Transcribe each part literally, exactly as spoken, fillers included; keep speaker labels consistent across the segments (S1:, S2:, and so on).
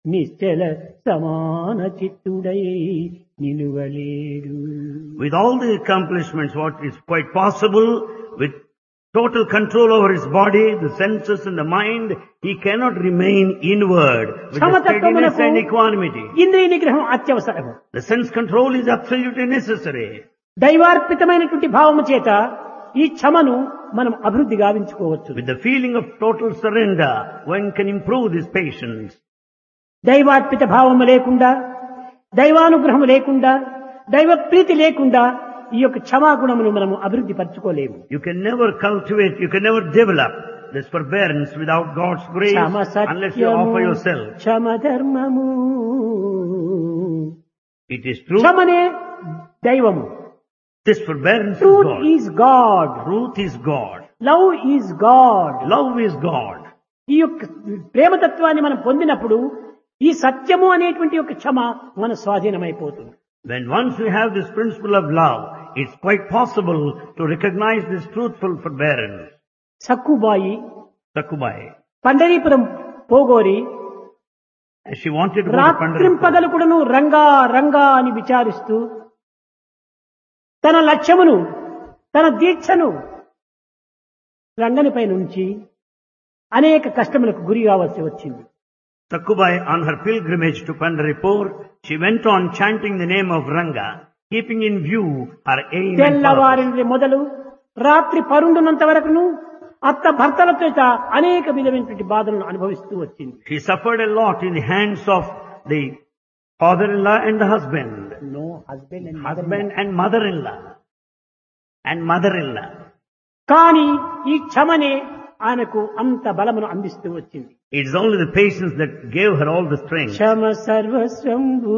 S1: నిశ్చల సమాన చిత్తుడై నిలువలేడు.
S2: With all the accomplishments, what is quite possible, with total control over his body, the senses and the mind, he cannot remain inward with the steadiness and equanimity.
S1: ఇంద్రియ నిగ్రహం అత్యవసరము.
S2: The sense control is absolutely necessary.
S1: దైవార్పితమైనటువంటి భావము చేత ఈ క్షమను మనం అభివృద్ధి గావించుకోవచ్చు.
S2: With the feeling of total surrender, one can improve this patience.
S1: దైవార్పిత భావము లేకుండా, దైవానుగ్రహము లేకుండా, దైవ ప్రీతి లేకుండా ఈ యొక్క క్షమాగుణమును మనము అభివృద్ధి పరచుకోలేము.
S2: You can never cultivate, you can never develop this forbearance without God's grace unless you offer yourself.
S1: క్షమ ధర్మము.
S2: It is true.
S1: క్షమనే దైవము.
S2: This forbearance is
S1: Truth
S2: God.
S1: is God.
S2: Truth is God.
S1: Love is God.
S2: Love is God.
S1: ఈ యొక్క ప్రేమతత్వాన్ని మనం పొందినప్పుడు ఈ సత్యము అనేటువంటి యొక్క క్షమ మన స్వాధీనమైపోతుంది.
S2: When once we have this principle of love, it's quite possible to recognize this truthful forbearance.
S1: Sakkubai
S2: Sakubai,
S1: Pandharpur పోగోరి
S2: as she wanted to go to Pandharpur,
S1: రాత్రింపగలు కూడాను రంగా రంగా అని విచారిస్తూ తన లక్ష్యమును, తన దీక్షను రంగనిపై నుంచి అనేక కష్టములకు గురి కావాల్సి వచ్చింది.
S2: Sakubai, on her pilgrimage to Pandharpur, she went on chanting the name of Ranga, keeping in view her aim and purpose.
S1: తెల్లవారి మొదలు రాత్రి పరుండునంత వరకును అత్త భర్తలతో అనేక విధమైనటువంటి బాధలను అనుభవిస్తూ వచ్చింది.
S2: She suffered a lot in the hands of the father-in-law and the husband.
S1: No husband and
S2: Husband and mother-in-law. And mother-in-law.
S1: కానీ ఈ క్షమనే ఆయనకు అంత బలమును అందిస్తూ వచ్చింది.
S2: It is only the patience that gave her all the strength.
S1: Kshama సర్వస్వంభూ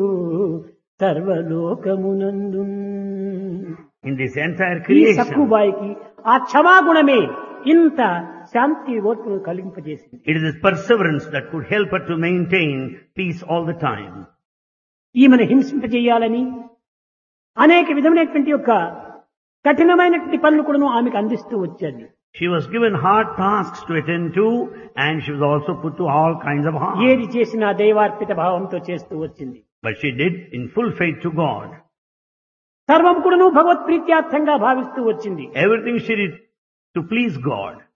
S1: సర్వలోకమునందు.
S2: In this entire
S1: ఈ
S2: creation,
S1: సక్కుబాయికి ఆ క్షమాగుణమే ఇంత శాంతి ఓర్పును కలిగింపజేసింది.
S2: it is this perseverance that could help her to maintain peace all the time.
S1: ఈమెను హింసింపజేయాలని అనేక విధమైనటువంటి యొక్క కఠినమైనటువంటి పనులు కూడా ఆమెకు అందిస్తూ వచ్చేది.
S2: She was given hard tasks to attend to, and she was also put to all kinds of harm.
S1: ఏది చేసినా దైవార్పిత భావంతో చేస్తూ వచ్చింది.
S2: But she did in full faith to God.
S1: సర్వం కూడాను భగవత్ ప్రీత్యార్థంగా భావిస్తూ వచ్చింది.
S2: Everything she did to please God.